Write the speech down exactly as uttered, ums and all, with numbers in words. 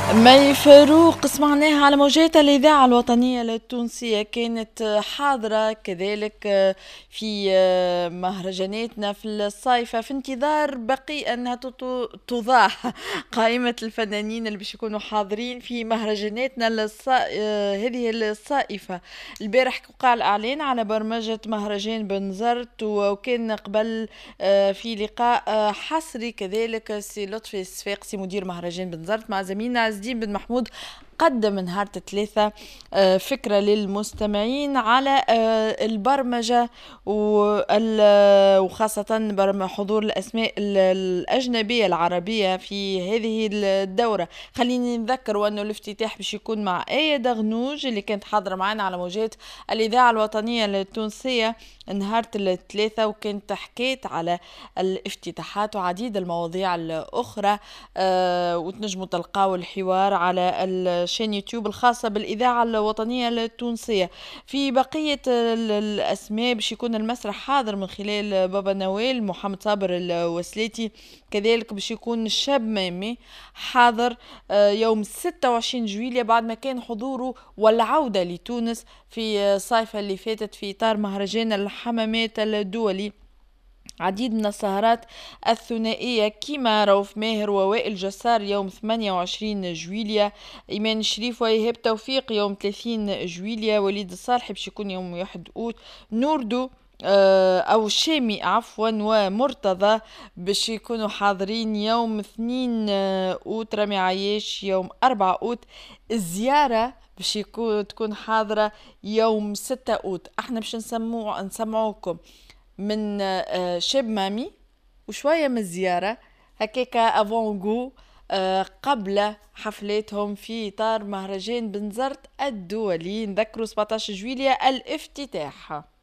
مي فاروق سمعناها على موجات الإذاعة الوطنية التونسية، كانت حاضرة كذلك في مهرجاناتنا في الصيفة في انتظار بقي أنها تط- توضع قائمة الفنانين اللي باش يكونوا حاضرين في مهرجاناتنا الص... هذه الصائفة. البارح وقع الإعلان على برمجة مهرجان بنزرت، وكان قبل آه، في لقاء آه، حصري كذلك سي لطفي الصفاقسي مدير مهرجان بنزرت مع زميلنا عز الدين بن محمود، قدم نهار الثلاثة آه، فكرة للمستمعين على آه، البرمجة وال- وخاصة برم- حضور الأسماء ال- الأجنبية العربية في هذه الدورة. خليني نذكر أنه الافتتاح باش يكون مع آية دغنوج اللي كانت حاضرة معنا على موجات الإذاعة الوطنية التونسية نهار الثلاثة، وكانت حكيت على الافتتاحات وعديد المواضيع الأخرى. آه وتنجموا تلقاو الحوار على الشين يوتيوب الخاصة بالإذاعة الوطنية التونسية. في بقية ال- الأسماء باش يكون المسرح حاضر من خلال بابا نويل محمد صابر الوسليتي، كذلك باش يكون الشاب مامي حاضر آه يوم ستة وعشرين جويلية بعد ما كان حضوره والعودة لتونس في الصيفة اللي فاتت في إطار مهرجان الحمامات الدولي. عديد من السهرات الثنائية كيما روف ماهر ووائل جسار يوم ثمانية وعشرين جويلية، إيمان الشريف وإيهاب توفيق يوم ثلاثين جويلية، وليد الصالح باش يكون يوم واحد أوت، نوردو آه، أو شامي عفوا ومرتضى باش يكونوا حاضرين يوم اثنين آه، أوت، رامي عياش يوم أربعة أوت، الزيارة باش يكون تكون حاضرة يوم ستة أوت. احنا باش نسمو نسمعوكم من آه، شاب مامي وشوية من الزيارة هكاكا افونغو قبل حفلاتهم في إطار مهرجان بنزرت الدولي. نذكروا سبعة عشر جويلية الافتتاح.